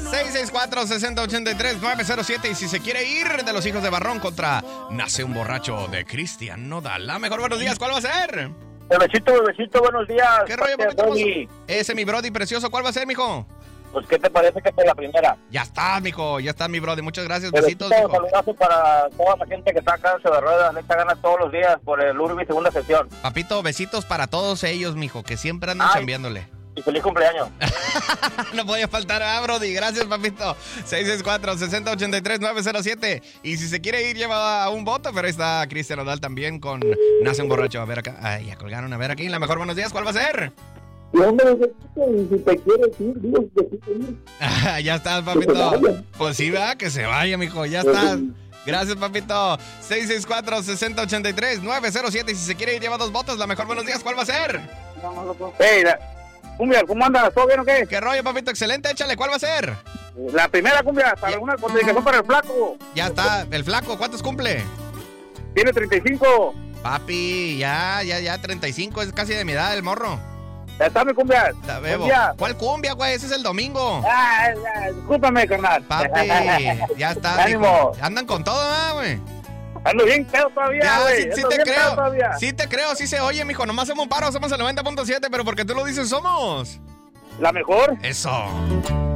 664-6083-907. Y si se quiere ir de Los Hijos de Barrón contra Nace un Borracho de Cristian Nodal. La mejor, buenos días, ¿cuál va a ser? Bebecito, buenos días. ¿Qué rollo, papito hermoso? Ese, mi brody precioso, ¿cuál va a ser, mijo? Pues, ¿qué te parece que por la primera? Ya está, mijo, ya está, mi brody. Muchas gracias, Bebecito, besitos, mijo. saludazo para toda la gente que está acá en de Ruedas. Neta gana todos los días por el Urbi segunda sesión. Papito, besitos para todos ellos, mijo, que siempre andan chambeándole. Y feliz cumpleaños. No podía faltar, brody. Gracias, papito. 664-6083-907. Y si se quiere ir, lleva un voto. Pero ahí está Cristian Nodal también con Nace un Borracho. A ver acá. Ay, ya colgaron. A ver aquí. La mejor, buenos días. ¿Cuál va a ser? Si te quieres ir, digo que sí te ir. Ya estás, papito. Pues sí, va, que se vaya, mijo. Ya estás. Gracias, papito. 664-6083-907. Y si se quiere ir, lleva dos votos. La mejor, buenos días. ¿Cuál va a ser? Hey, cumbia, ¿cómo andas? ¿Todo bien o qué? ¿Qué rollo, papito? Excelente. Échale. ¿Cuál va a ser? La primera cumbia, para una comunicación para el flaco. Ya está. El flaco, ¿cuántos cumple? Tiene 35. Papi, ya, 35. Es casi de mi edad el morro. Ya está mi cumbia. ¿Cuál cumbia, güey? Ese es el domingo. Discúlpame, carnal. Papi, ya está. Ánimo. Andan con todo, güey. Ando bien pedo todavía, güey. Sí te creo. Sí te creo, sí se oye, mijo. Nomás hacemos un paro, somos el 90.7, pero porque tú lo dices, somos la mejor. Eso.